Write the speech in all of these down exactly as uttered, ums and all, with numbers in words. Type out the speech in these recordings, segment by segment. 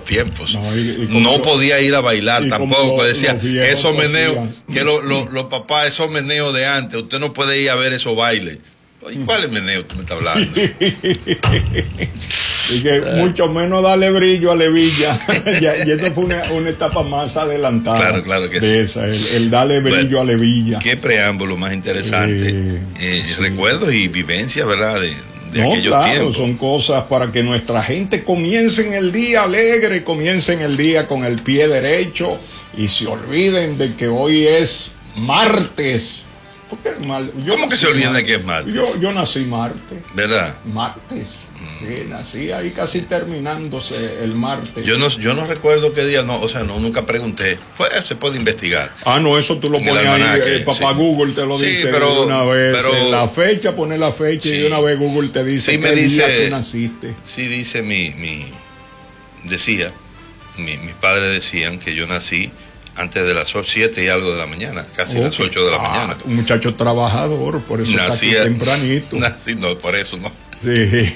tiempos. No, y, y no lo, podía ir a bailar tampoco. Lo, decía, esos meneos, que los lo, lo papás, esos meneos de antes, usted no puede ir a ver esos bailes. ¿Y cuál es meneo tú me estás hablando? Y que mucho menos darle brillo a Levilla. Y esto fue una, una etapa más adelantada. Claro, claro que de sí. Esa, el, el darle brillo bueno, a Levilla. Qué preámbulo más interesante. Eh, eh, sí. Recuerdos y vivencias, ¿verdad? De, de no, aquellos claro, tiempos. Son cosas para que nuestra gente comience en el día alegre, comience en el día con el pie derecho y se olviden de que hoy es martes. Mal, yo ¿Cómo que se olvidan de que es martes? Yo, yo nací martes. ¿Verdad? Martes. Mm. Sí, nací ahí casi terminándose el martes. Yo no, yo no recuerdo qué día, no, o sea, no, nunca pregunté. Pues se puede investigar. Ah, no, eso tú lo pones ahí, eh, papá sí. Google te lo sí, dice pero, de una vez. Pero, la fecha, pone la fecha sí, y de una vez Google te dice sí qué me dice, día tú naciste. Sí dice mi, mi decía, mi, mis padres decían que yo nací antes de las siete y algo de la mañana, casi okay. las ocho de la ah, mañana. Un muchacho trabajador, por eso nací está aquí tempranito. Nací, no, por eso no. Sí.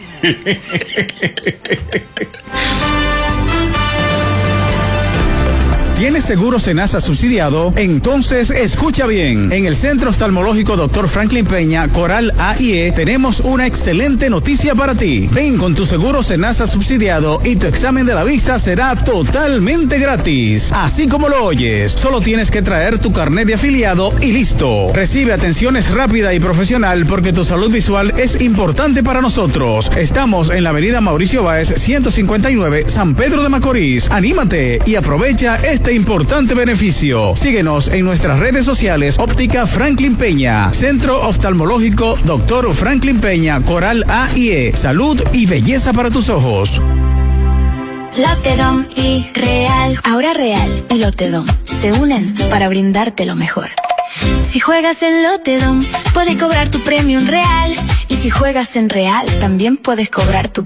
¿Tienes seguro Senasa subsidiado? Entonces escucha bien. En el Centro Oftalmológico doctor Franklin Peña, Coral A y E, tenemos una excelente noticia para ti. Ven con tu seguro Senasa subsidiado y tu examen de la vista será totalmente gratis. Así como lo oyes, solo tienes que traer tu carnet de afiliado y listo. Recibe atenciones rápida y profesional porque tu salud visual es importante para nosotros. Estamos en la avenida Mauricio Báez, ciento cincuenta y nueve, San Pedro de Macorís. Anímate y aprovecha este importante beneficio. Síguenos en nuestras redes sociales. Óptica Franklin Peña, Centro Oftalmológico doctor Franklin Peña, Coral A y E. Salud y belleza para tus ojos. Lotedom y Real. Ahora Real y Lotedom se unen para brindarte lo mejor. Si juegas en Lotedom, puedes cobrar tu premio en Real. Y si juegas en Real, también puedes cobrar tu